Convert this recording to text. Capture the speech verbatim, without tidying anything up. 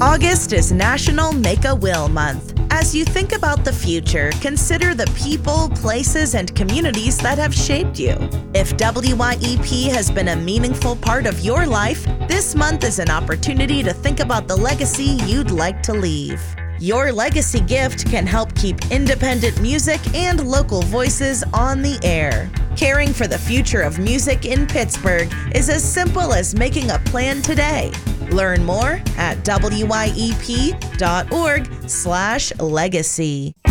August is National Make a Will Month. As you think about the future, consider the people, places, and communities that have shaped you. If W Y E P has been a meaningful part of your life, this month is an opportunity to think about the legacy you'd like to leave. Your legacy gift can help keep independent music and local voices on the air. Caring for the future of music in Pittsburgh is as simple as making a plan today. Learn more at W Y E P dot org slash legacy.